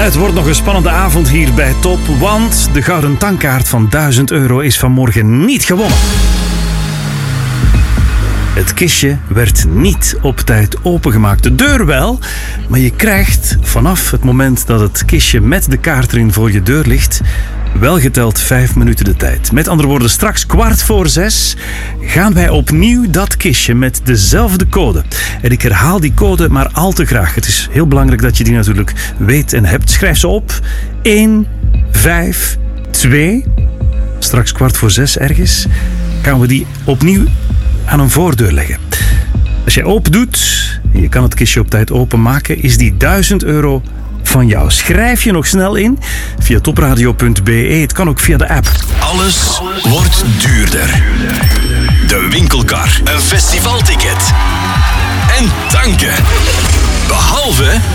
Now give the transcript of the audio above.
Het wordt nog een spannende avond hier bij Top, want de gouden tankkaart van €1000 is vanmorgen niet gewonnen. Het kistje werd niet op tijd opengemaakt. De deur wel, maar je krijgt vanaf het moment dat het kistje met de kaart erin voor je deur ligt, wel geteld 5 minuten de tijd. Met andere woorden, straks 5:15 gaan wij opnieuw dat kistje met dezelfde code. En ik herhaal die code maar al te graag. Het is heel belangrijk dat je die natuurlijk weet en hebt. Schrijf ze op. 152. Straks 5:15 ergens gaan we die opnieuw aan een voordeur leggen. Als jij open doet, en je kan het kistje op tijd openmaken, is die €1000 van jou. Schrijf je nog snel in via topradio.be. Het kan ook via de app. Alles wordt duurder. De winkelkar, een festivalticket en tanken. Behalve